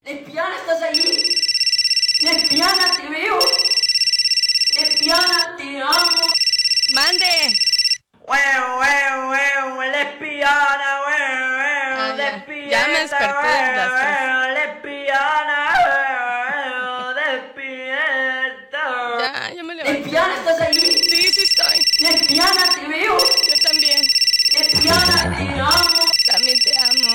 Lesbiana, ¿estás ahí? Lesbiana, te veo. Lesbiana, te amo. ¡Mande! Lesbiana, despierta. Ya me desperté. Lesbiana, despierta. Ya me levanté. Lesbiana, ¿estás ahí? Sí estoy. Lesbiana, te veo. Yo también. Lesbiana, te amo. También te amo.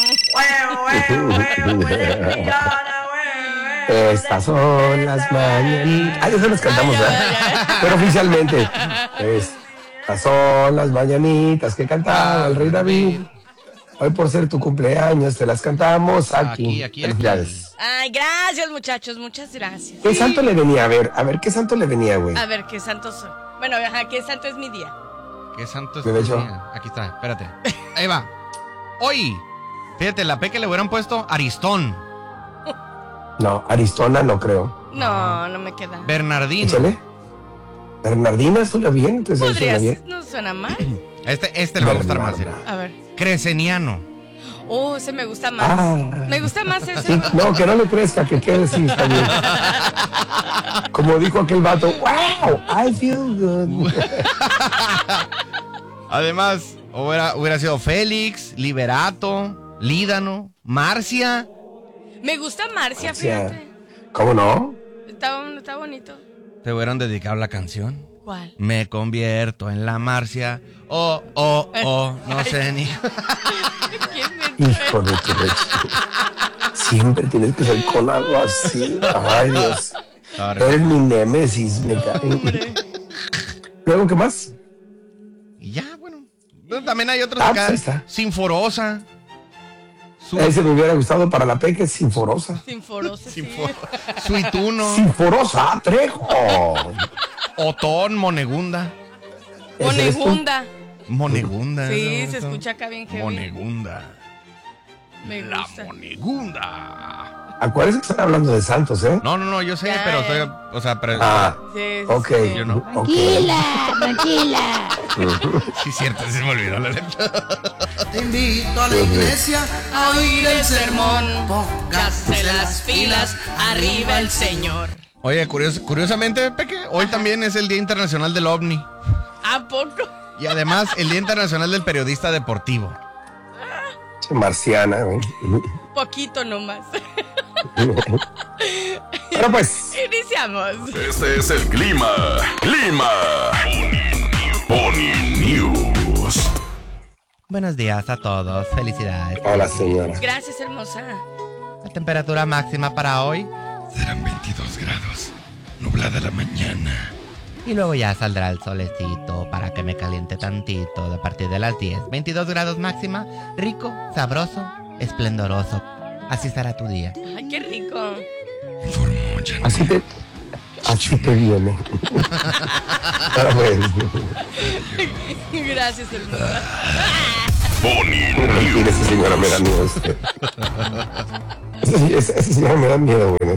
Estas son las mañanitas. Ah, eso las cantamos, ¿verdad? Pero oficialmente. Estas son las mañanitas que cantaba el rey David. Hoy por ser tu cumpleaños te las cantamos aquí. Felicidades. Ay, gracias, muchachos, muchas gracias. ¿Qué santo le venía? A ver, ¿qué santo le venía, güey? A ver, ¿qué santo soy? Bueno, ¿qué santo es mi día? ¿Qué santo es mi día? Aquí está, espérate. Ahí va. Hoy, fíjate, la P que le hubieran puesto Aristón. No, Aristona no creo. No me queda. Bernardino. Échale. Bernardina suena bien, entonces ¿Podrías? suena bien. No suena mal. Este le va a gustar más. A ver. Cresceniano. Oh, ese me gusta más. Me gusta más ese. Sí, no, que no le crezca, que quede así, está bien. Como dijo aquel vato, wow, I feel good. Además, hubiera sido Félix, Liberato, Lídano, Marcia. Me gusta Marcia, fíjate. ¿Cómo no? Está bonito. ¿Te hubieran dedicado la canción? ¿Cuál? Me convierto en la Marcia. Oh, no sé ni. Hijo de tu leche. Siempre tienes que ser con algo así. Ay, Dios. Eres mi némesis, me cae. ¿Luego qué más? Y ya, bueno. También hay otros acá. Pues está. Sinforosa. Ese me hubiera gustado para la P, que es Sinforosa. Sinforosa, sí. Suituno. Sinforosa, Trejo. Otón, Monegunda. Monegunda. Sí, se escucha acá bien heavy. Monegunda. Me gusta. La Monegunda. Acuérdense que están hablando de santos, ¿eh? No, yo sé, pero estoy, o sea, sí, ok. Sí. Yo no. Tranquila. Sí, cierto, se me olvidó la letra. Te invito a la iglesia a oír el sermón. Póngase las pilas, arriba el Señor. Oye, curiosamente, Peque, hoy también es el Día Internacional del OVNI. ¿A poco? Y además, el Día Internacional del Periodista Deportivo. Marciana, güey. Poquito nomás. Pero pues. Iniciamos. Este es el clima. Pony News. Buenos días a todos. Felicidades. Hola, señora. Gracias, hermosa. La temperatura máxima para hoy Serán 22 grados. Nublada la mañana. y luego ya saldrá el solecito para que me caliente tantito a partir de las 10. 22 grados máxima, rico, sabroso, esplendoroso. Así será tu día. Ay, qué rico. Así te viene. Gracias, hermosa. Mira, esa señora me da miedo. Esa señora me da miedo, güey.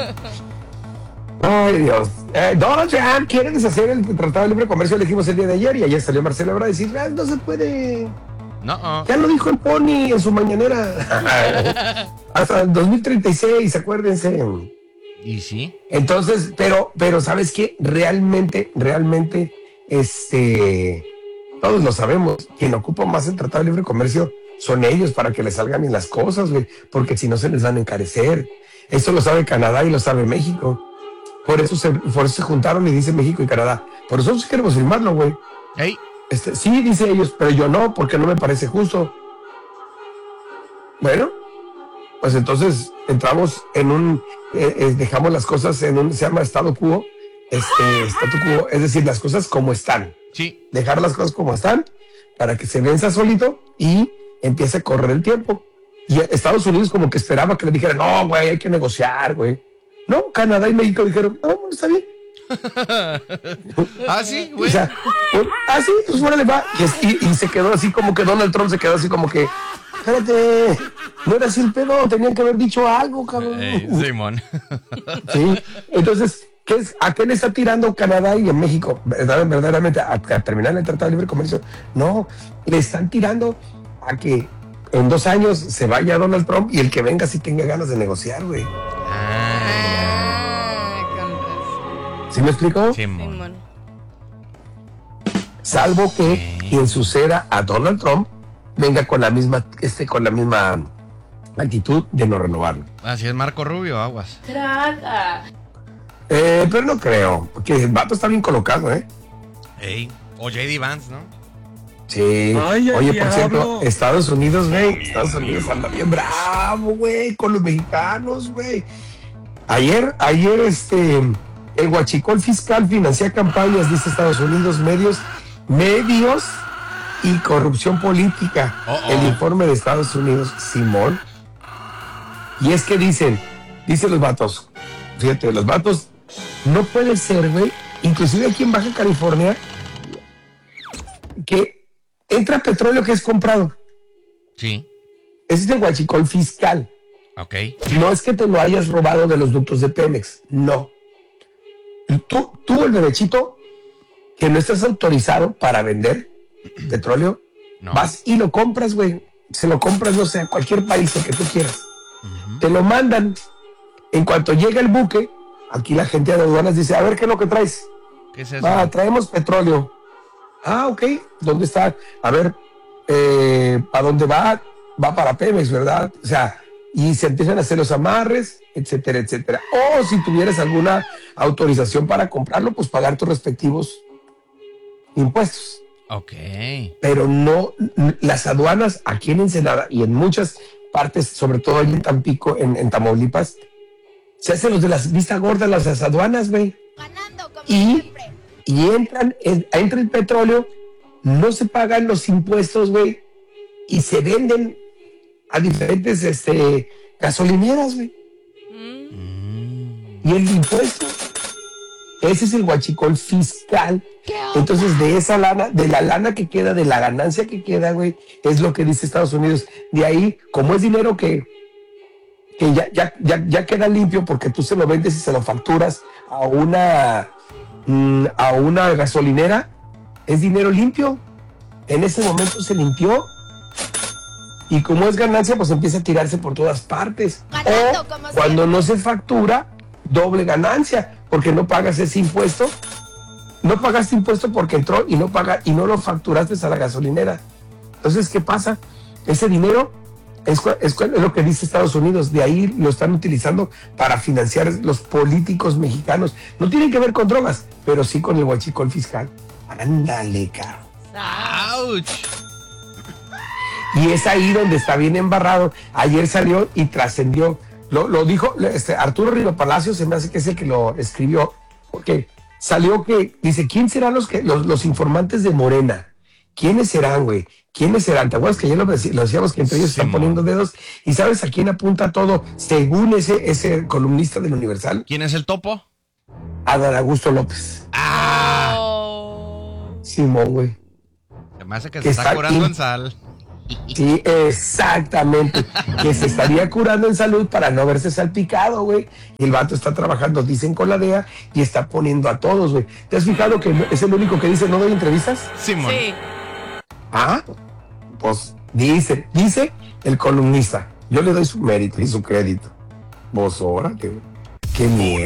Ay, Dios. Donald Trump quiere deshacer el Tratado de Libre Comercio, le dijimos el día de ayer, y ayer salió Marcelo Ebrard a decir, no se puede. No. Ya lo dijo el Pony en su mañanera. Hasta el 2036, acuérdense. ¿Y sí? Entonces, pero ¿sabes qué? Realmente, todos lo sabemos. Quien ocupa más el Tratado de Libre Comercio son ellos, para que les salgan bien las cosas, güey, porque si no se les van a encarecer. Eso lo sabe Canadá y lo sabe México. Por eso se juntaron y dice México y Canadá. Por eso nosotros queremos firmarlo, güey. Hey. Sí, dice ellos, pero yo no, porque no me parece justo. Bueno, pues entonces entramos en dejamos las cosas en se llama statu quo, statu quo, es decir, las cosas como están. Sí. Dejar las cosas como están para que se venza solito y empiece a correr el tiempo. Y Estados Unidos como que esperaba que le dijeran, no, güey, hay que negociar, güey. No, Canadá y México dijeron, no, está bien. Sí, güey. O sea, sí, pues órale, va. Y se quedó así como que Donald Trump se quedó así como que, espérate, no era así el pedo, tenían que haber dicho algo, cabrón. Simón. Sí, entonces, ¿a qué le está tirando Canadá y en México? Verdaderamente, a terminar el Tratado de Libre Comercio. No, le están tirando a que en 2 años se vaya Donald Trump y el que venga sí tenga ganas de negociar, güey. Con razón. ¿Sí me explico? Simón. Salvo que quien suceda a Donald Trump venga con la misma actitud de no renovarlo. Así es Marco Rubio, aguas. Traga. Pero no creo, porque el vato está bien colocado, ¿eh? Ey. O J.D. Vance, ¿no? Sí. Ay, Oye, por diablo. cierto, Estados Unidos, güey. Estados Unidos anda bien bravo, güey, con los mexicanos, güey. Ayer, el huachicol fiscal financia campañas, dice Estados Unidos, medios y corrupción política. El informe de Estados Unidos, Simón. Y es que dicen los vatos, fíjate, los vatos, no puede ser, güey, inclusive aquí en Baja California, que entra petróleo que es comprado. Sí. Ese es el huachicol fiscal. Ok. No es que te lo hayas robado de los ductos de Pemex, no. Tú el derechito que no estás autorizado para vender petróleo, No. vas y lo compras, güey. Se lo compras, no sé, a cualquier país, el que tú quieras. Te lo mandan. En cuanto llega el buque, aquí la gente de aduanas dice, a ver, ¿qué es lo que traes? ¿Qué es eso? Traemos petróleo. Ok. ¿Dónde está? A ver, ¿para dónde va? Va para Pemex, ¿verdad? O sea, y se empiezan a hacer los amarres, etcétera, etcétera. O si tuvieras alguna autorización para comprarlo, pues pagar tus respectivos impuestos. Ok. Pero no, las aduanas aquí en Ensenada y en muchas partes, sobre todo ahí en Tampico, en Tamaulipas, se hacen los de las vista gordas, las aduanas, güey. Y entra el petróleo, no se pagan los impuestos, güey, y se venden a diferentes gasolineras, güey. Y el impuesto, ese es el huachicol fiscal. Entonces, de esa lana, de la lana que queda, de la ganancia que queda, güey, es lo que dice Estados Unidos. De ahí, como es dinero que ya queda limpio porque tú se lo vendes y se lo facturas a una gasolinera, es dinero limpio. En ese momento se limpió. Y como es ganancia, pues empieza a tirarse por todas partes. O cuando no se factura, doble ganancia, porque no pagas ese impuesto. No pagaste impuesto porque entró y no lo facturaste a la gasolinera. Entonces, ¿qué pasa? Ese dinero es lo que dice Estados Unidos. De ahí lo están utilizando para financiar los políticos mexicanos. No tienen que ver con drogas, pero sí con el huachicol fiscal. Ándale, caro. ¡Auch! Y es ahí donde está bien embarrado. Ayer salió y trascendió. Lo dijo Arturo Rino Palacio, se me hace que es el que lo escribió, porque salió que dice, ¿quién serán los informantes de Morena? ¿Quiénes serán, güey? ¿Quiénes serán? ¿Te acuerdas que ayer lo decíamos que entre ellos están poniendo dedos? ¿Y sabes a quién apunta todo? Según ese columnista del Universal. ¿Quién es el topo? Adán Augusto López. Simón, güey. Se me hace que se está curando en sal. Sí, exactamente. Que se estaría curando en salud para no verse salpicado, güey. Y el vato está trabajando, dicen, con la DEA y está poniendo a todos, güey. ¿Te has fijado que es el único que dice no doy entrevistas? Simón. Sí. Pues dice el columnista. Yo le doy su mérito y su crédito. Vos, órale, güey. Qué miedo.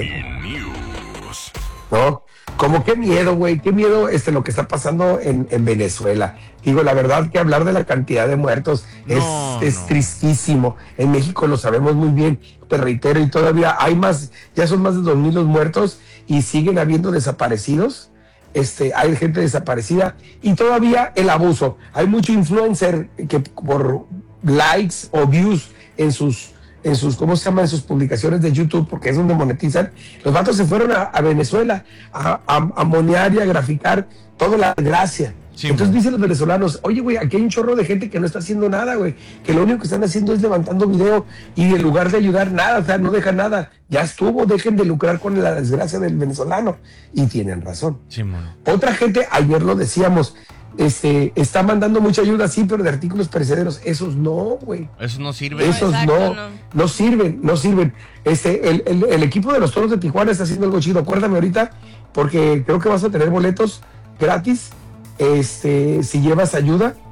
¿No? Como qué miedo, güey, qué miedo lo que está pasando en Venezuela. Digo, la verdad que hablar de la cantidad de muertos es tristísimo. En México lo sabemos muy bien, te reitero, y todavía hay más, ya son más de 2,000 los muertos y siguen habiendo desaparecidos. Hay gente desaparecida y todavía el abuso. Hay mucho influencer que por likes o views en sus ¿cómo se llama? En sus publicaciones de YouTube, porque es donde monetizan. Los vatos se fueron a Venezuela a monear y a graficar toda la desgracia. Sí, entonces dicen los venezolanos, oye, güey, aquí hay un chorro de gente que no está haciendo nada, güey, que lo único que están haciendo es levantando video y en lugar de ayudar nada, o sea, no dejan nada. Ya estuvo, dejen de lucrar con la desgracia del venezolano. Y tienen razón. Sí, otra gente, ayer lo decíamos, está mandando mucha ayuda, sí, pero de artículos perecederos, esos no, güey. Esos no sirven. Esos no sirven. El equipo de los Toros de Tijuana está haciendo algo chido. Acuérdame ahorita, porque creo que vas a tener boletos gratis, si llevas ayuda.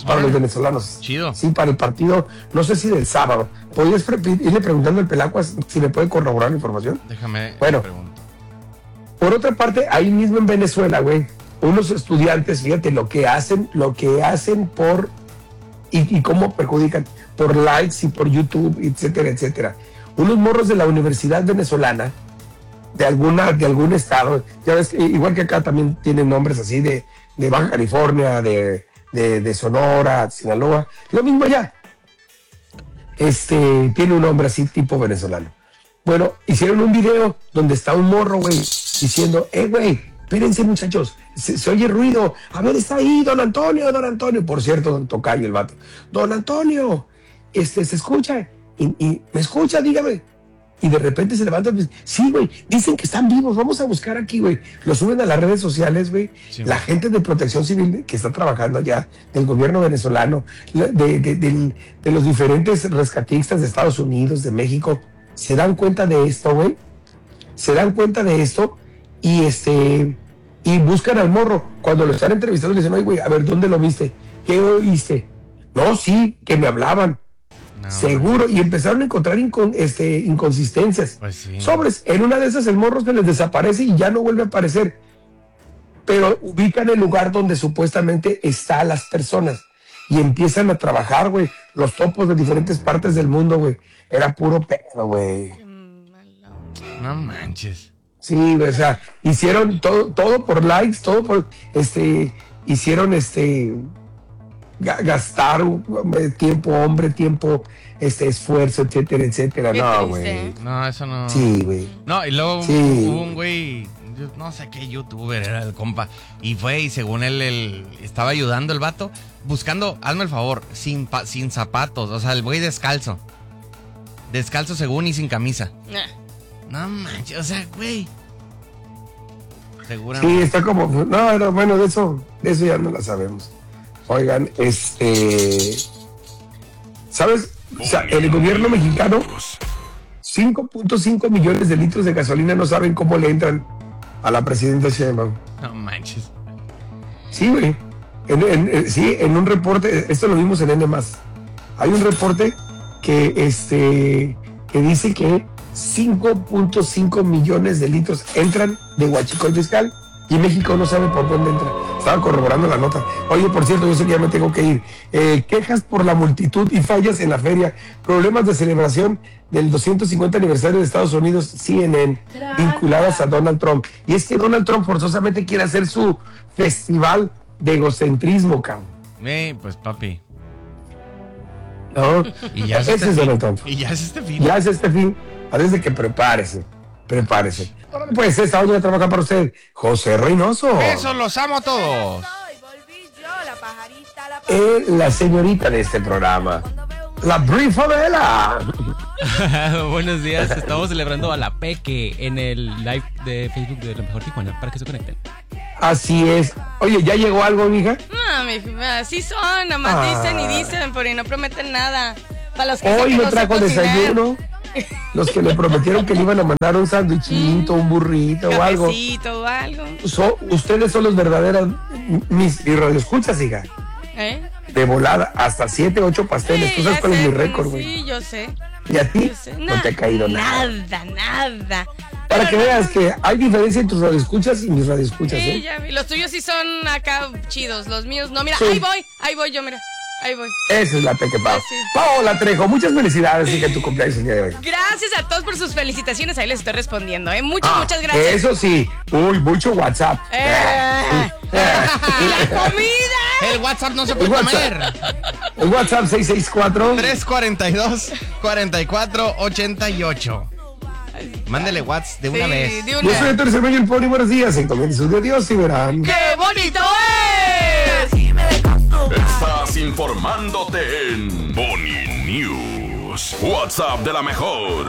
para los venezolanos. Chido. Sí, para el partido, no sé si del sábado. ¿Podrías irle preguntando al Pelacuas si me puede corroborar la información? Déjame. Bueno. Pregunto. Por otra parte, ahí mismo en Venezuela, güey, unos estudiantes, fíjate lo que hacen por y cómo perjudican por likes y por YouTube, etcétera, etcétera. Unos morros de la universidad venezolana, de algún estado, ya ves, igual que acá también tienen nombres así de Baja California, de Sonora, Sinaloa, lo mismo allá. Tiene un nombre así tipo venezolano. Bueno, hicieron un video donde está un morro, güey, diciendo, güey, espérense muchachos, se oye ruido, a ver, está ahí, don Antonio, por cierto, don Tocayo el vato, don Antonio, se escucha, y me escucha, dígame, y de repente se levanta y dice, sí, güey, dicen que están vivos, vamos a buscar aquí, güey, lo suben a las redes sociales, güey, sí, la gente de Protección Civil que está trabajando allá, del gobierno venezolano, de los diferentes rescatistas de Estados Unidos, de México, se dan cuenta de esto, güey, y buscan al morro. Cuando lo están entrevistando le dicen, oye, güey, a ver, ¿dónde lo viste? ¿Qué oíste? No, sí, que me hablaban. No, seguro, y empezaron a encontrar inconsistencias. Pues sí. Sobres, en una de esas el morro se les desaparece y ya no vuelve a aparecer. Pero ubican el lugar donde supuestamente están las personas y empiezan a trabajar, güey. Los topos de diferentes partes del mundo, güey. Era puro pedo, güey. No manches. Sí, o sea, hicieron todo por likes, todo por, hicieron, gastar tiempo, esfuerzo, etcétera, etcétera. No, güey. No, eso no. Sí, güey. No, y luego sí. Hubo un güey, yo no sé qué youtuber era el compa, y fue, y según él estaba ayudando el vato, buscando, hazme el favor, sin zapatos, o sea, el güey descalzo según y sin camisa. No manches, o sea, güey. Seguramente. Sí, está como, no, bueno, de eso ya no la sabemos. Oigan, ¿sabes? O sea, el gobierno mexicano, 5.5 millones de litros de gasolina no saben cómo le entran a la presidenta Sheinbaum. No manches. Sí, güey. En un reporte, esto lo vimos en N+. Hay un reporte que dice que 5.5 millones de litros entran de Huachicol Fiscal y México no sabe por dónde entra. Estaba corroborando la nota. Oye, por cierto, yo sé que ya me tengo que ir. Quejas por la multitud y fallas en la feria. Problemas de celebración del 250 aniversario de Estados Unidos, CNN, vinculadas a Donald Trump. Y es que Donald Trump forzosamente quiere hacer su festival de egocentrismo, cabrón. Pues papi. ¿No? Y ya ese es Donald Trump. Y ya es este fin. Ya es este fin. Así de que prepárese. Ahora pues esta hora trabaja para usted, José Reynoso. Eso, los amo a todos. La señorita de este programa, la Brifabela. Buenos días, estamos celebrando a la Peque en el live de Facebook de La Mejor Tijuana, para que se conecten. Así es. Oye, ¿ya llegó algo, mija? No, así son, nomás dicen y dicen, pero no prometen nada. Para los que hoy no trajo desayuno. Los que le prometieron que le iban a mandar un sándwichito, un burrito o algo. O algo. Ustedes son los verdaderos mis radioescuchas, hija. De volada, hasta 7, 8 pasteles. Sí, ¿tú sabes cuál es mi récord, güey? Sí, yo sé. ¿Y a ti? No te ha caído nada. Nada. Para que veas que hay diferencia entre tus radioescuchas y mis radioescuchas, sí, ya vi. Los tuyos sí son acá chidos, los míos no. Mira, sí. Ahí voy yo, mira. Ahí voy. Esa es la Peque Pau. Sí. Paola Trejo, muchas felicidades en tu cumpleaños el día de hoy. Gracias a todos por sus felicitaciones. Ahí les estoy respondiendo, muchas gracias. Eso sí. Uy, mucho WhatsApp. ¡La comida! El WhatsApp no se puede comer. El WhatsApp 664 342-4488. Mándele WhatsApp de una vez. Yo soy Héctor Cermeño, el Pony. Buenos días. Encomienden de Dios y verán. ¡Qué bonito es! Estás informándote en Pony News. grados. WhatsApp de la mejor.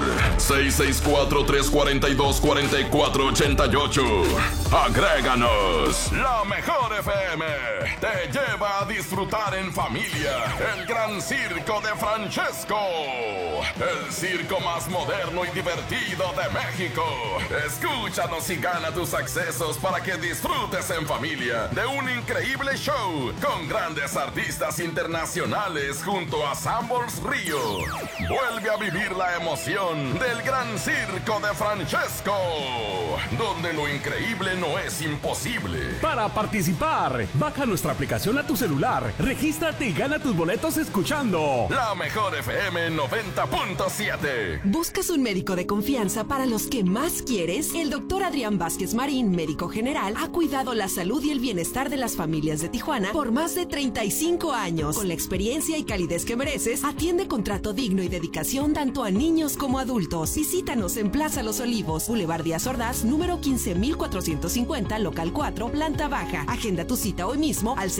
664-342-4488. Agréganos. La mejor FM te lleva a disfrutar en familia el gran circo de Francesco. El circo más moderno y divertido de México. Escúchanos y gana tus accesos para que disfrutes en familia de un increíble show con grandes artistas internacionales junto a Sambors Río. Vuelve a vivir la emoción del gran circo de Francesco, donde lo increíble no es imposible. Para participar, baja nuestra aplicación a tu celular, regístrate y gana tus boletos escuchando La Mejor FM 90.7. ¿Buscas un médico de confianza para los que más quieres? El doctor Adrián Vázquez Marín, médico general, ha cuidado la salud y el bienestar de las familias de Tijuana por más de 35 años. Con la experiencia y calidez que mereces, atiende con trato digno y dedicación tanto a niños como adultos. Visítanos en Plaza Los Olivos, Boulevard Díaz Ordaz, número 15450, local 4, planta baja. Agenda tu cita hoy mismo al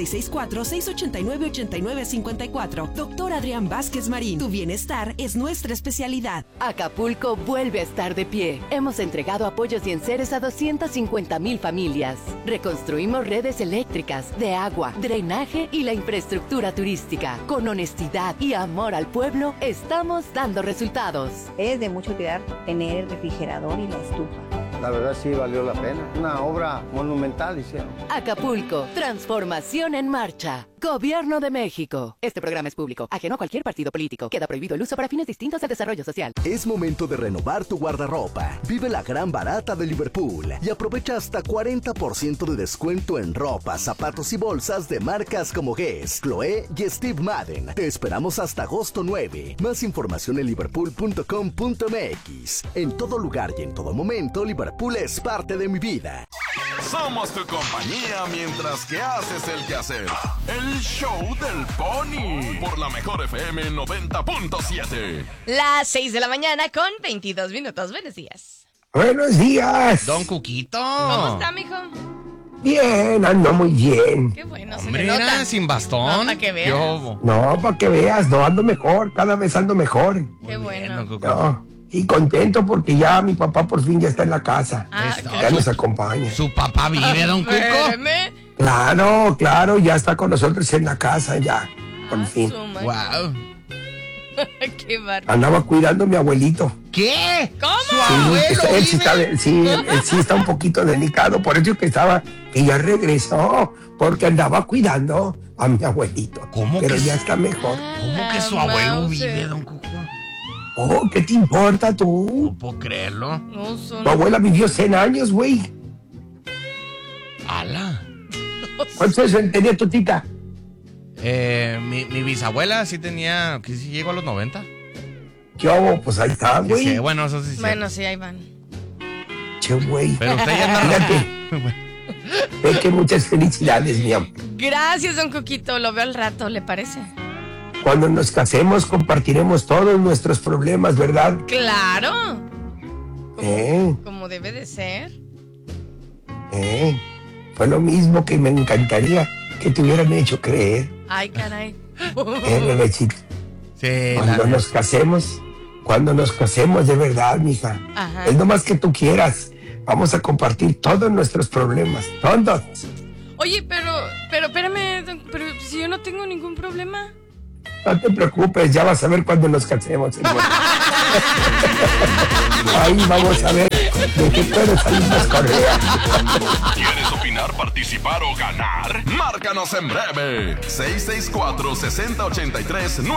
664-689-8954. Doctor Adrián Vázquez Marín, tu bienestar es nuestra especialidad. Acapulco vuelve a estar de pie. Hemos entregado apoyos y enseres a 250,000 familias. Reconstruimos redes eléctricas, de agua, drenaje y la infraestructura turística. Con honestidad y amor al pueblo, estamos dando resultados. Es de mucho cuidar tener el refrigerador y la estufa. La verdad sí valió la pena. Una obra monumental hicieron. Acapulco, transformación en marcha. Gobierno de México. Este programa es público, ajeno a cualquier partido político. Queda prohibido el uso para fines distintos del desarrollo social. Es momento de renovar tu guardarropa. Vive la gran barata de Liverpool y aprovecha hasta 40% de descuento en ropa, zapatos y bolsas de marcas como Guess, Chloé y Steve Madden. Te esperamos hasta agosto 9. Más información en liverpool.com.mx. En todo lugar y en todo momento, Liverpool es parte de mi vida. Somos tu compañía mientras que haces el quehacer. El show del Pony por la Mejor FM 90.7. Las 6 de la mañana con 22 minutos. Buenos días. Buenos días. Don Cuquito. ¿Cómo está, mijo? Bien, ando muy bien. Qué bueno, se Hombre, le nota. era sin bastón. No, para que veas. No, para que veas, no, ando mejor, cada vez ando mejor. Qué bueno. No, y contento porque ya mi papá por fin ya está en la casa. Ya nos acompaña. ¿Su papá vive, don Cuco? Claro, ya está con nosotros en la casa, ya, por fin. Wow. Qué bárbaro. Andaba cuidando a mi abuelito. ¿Qué? ¿Cómo? Él sí está un poquito delicado, por eso que ya regresó, porque andaba cuidando a mi abuelito. ¿Cómo pero que ya está mejor. ¿Cómo que su abuelo vive, don Cuco? Oh, ¿qué te importa tú? No puedo creerlo. No, Tu abuela vivió 100 años, güey. ¡Hala! ¿Cuántos años tenía tu tita? Mi bisabuela sí tenía, que sí llegó a los 90. ¿Qué hago? Pues ahí está, güey. Sí, bueno, eso sí. Bueno, sí, ahí van. Che, güey. Pero usted ya anda... Fíjate. Es que muchas felicidades, mi amor. Gracias, don Cuquito. Lo veo al rato, ¿le parece? Cuando nos casemos compartiremos todos nuestros problemas, ¿verdad? ¡Claro! Como debe de ser. Fue lo mismo que me encantaría que te hubieran hecho creer. Ay, caray. Bebecito. Sí. Cuando nos casemos de verdad, mija. Ajá. Es nomás que tú quieras. Vamos a compartir todos nuestros problemas. Todos. Oye, pero espérame, pero si yo no tengo ningún problema. No te preocupes, ya vas a ver cuando nos casemos. Ahí vamos a ver de qué puede salir más correa. ¿Quieres opinar, participar o ganar? Márcanos en breve. 664-6083